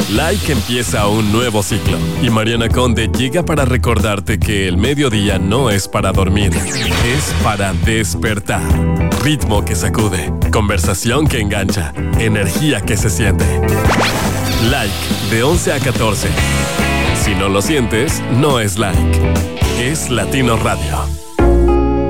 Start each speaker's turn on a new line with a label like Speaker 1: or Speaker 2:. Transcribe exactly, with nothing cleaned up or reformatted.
Speaker 1: Like empieza un nuevo ciclo y Mariana Conde llega para recordarte que el mediodía no es para dormir, es para despertar. Ritmo que sacude, conversación que engancha, energía que se siente. Like, de once a catorce. Si no lo sientes, no es like. Es Latino Radio.